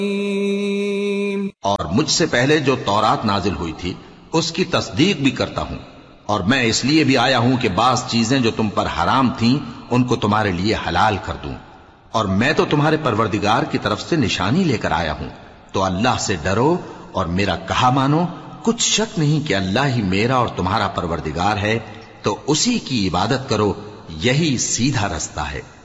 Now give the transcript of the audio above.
और मुझसे पहले जो तौरात नाजिल हुई थी उसकी तस्दीक भी करता हूं, और मैं इसलिए भी आया हूं कि बास चीजें जो तुम पर हराम थीं उनको तुम्हारे लिए हलाल कर दूं, और मैं तो तुम्हारे परवरदिगार की तरफ से निशानी लेकर आया हूं। तो अल्लाह से डरो और मेरा कहा मानो। कुछ शक नहीं कि अल्लाह ही मेरा और तुम्हारा परवरदिगार है, तो उसी की इबादत करो, यही सीधा रास्ता है।